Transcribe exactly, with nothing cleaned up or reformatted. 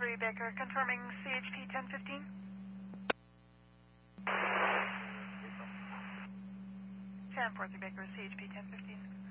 three Baker, confirming C H P ten fifteen. ten four three Baker, C H P ten fifteen.